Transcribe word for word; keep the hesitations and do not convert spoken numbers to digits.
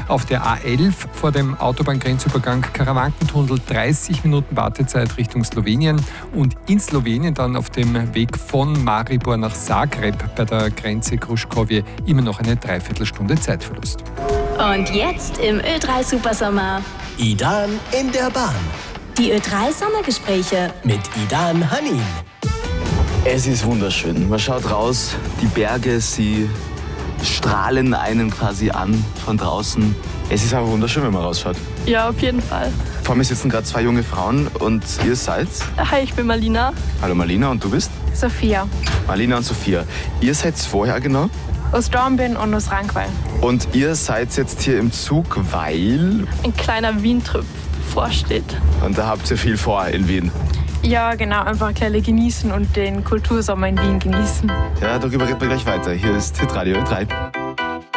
Auf der A elf vor dem Autobahngrenzübergang Karawankentunnel dreißig Minuten Wartezeit Richtung Slowenien und in Slowenien dann auf dem Weg von Maribor nach Zagreb bei der Grenze Kruškovje immer noch eine Dreiviertelstunde Zeitverlust. Und jetzt im Ö drei Supersommer. Idan in der Bahn. Die Ö drei Sommergespräche mit Idan Hanin. Es ist wunderschön. Man schaut raus, die Berge, sie strahlen einen quasi an von draußen. Es ist aber wunderschön, wenn man rausschaut. Ja, auf jeden Fall. Vor mir sitzen gerade zwei junge Frauen und ihr seid? Hi, ich bin Marlina. Hallo Marlina, und du bist? Sophia. Marlina und Sophia. Ihr seid woher genau? Aus Dornbirn und aus Rankweil. Und ihr seid jetzt hier im Zug, weil? Ein kleiner Wien-Trip bevorsteht. Und da habt ihr viel vor in Wien. Ja, genau, einfach Kleine genießen und den Kultursommer in Wien genießen. Ja, darüber reden wir gleich weiter. Hier ist Hitradio Ö drei.